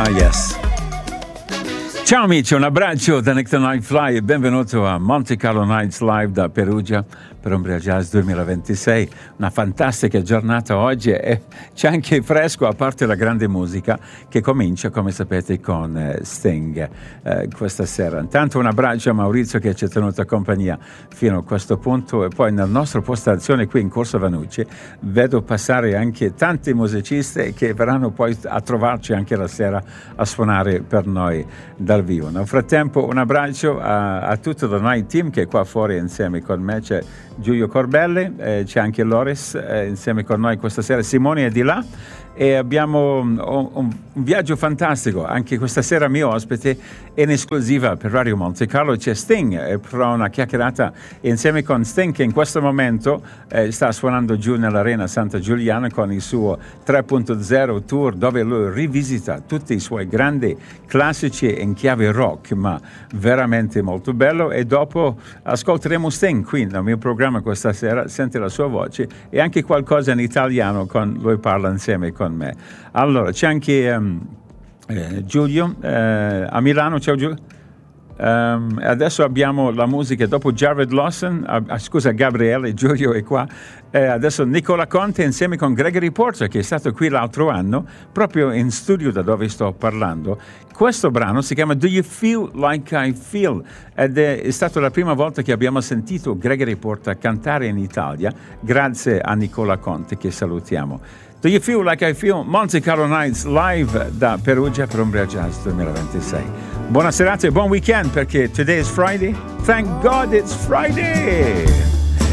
yes. Ciao amici, un abbraccio da Nick the Night Fly e benvenuto a Monte Carlo Nights Live da Perugia per Umbria Jazz 2026. Una fantastica giornata oggi e c'è anche fresco, a parte la grande musica che comincia, come sapete, con Sting questa sera. Intanto un abbraccio a Maurizio che ci ha tenuto compagnia fino a questo punto, e poi nella nostra postazione qui in Corso Vanucci vedo passare anche tanti musicisti che verranno poi a trovarci anche la sera a suonare per noi dal vivo. Nel frattempo un abbraccio a tutto il Night Team che è qua fuori insieme con me. C'è Giulio Corbelli, c'è anche Loris insieme con noi questa sera, Simone è di là e abbiamo un viaggio fantastico. Anche questa sera mio ospite in esclusiva per Radio Monte Carlo c'è Sting, e farò una chiacchierata insieme con Sting che in questo momento sta suonando giù nell'Arena Santa Giuliana con il suo 3.0 tour, dove lui rivisita tutti i suoi grandi classici in chiave rock, ma veramente molto bello. E dopo ascolteremo Sting qui nel mio programma questa sera, sente la sua voce e anche qualcosa in italiano con lui, parla insieme con me. Allora c'è anche Giulio a Milano. Ciao Giulio. Adesso abbiamo la musica dopo Jared Lawson, scusa Gabriele, Giulio è qua, adesso Nicola Conte insieme con Gregory Porter che è stato qui l'altro anno proprio in studio da dove sto parlando. Questo brano si chiama Do You Feel Like I Feel ed è stata la prima volta che abbiamo sentito Gregory Porter cantare in Italia grazie a Nicola Conte che salutiamo. Do You Feel Like I Feel, Monte Carlo Nights live da Perugia per Umbria Jazz 2026. Buona serata e buon weekend perché today is Friday. Thank God it's Friday!